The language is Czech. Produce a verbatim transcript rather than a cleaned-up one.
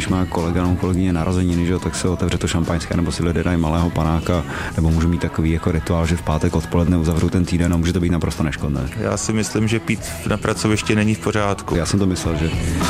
když má kolega nebo kolegyně narozeniny, že, tak se otevře to šampaňské, nebo si lidé dají malého panáka, nebo můžu mít takový jako rituál, že v pátek odpoledne uzavřu ten týden a může to být naprosto neškodné. Já si myslím, že pít na pracovišti není v pořádku. Já jsem to myslel, že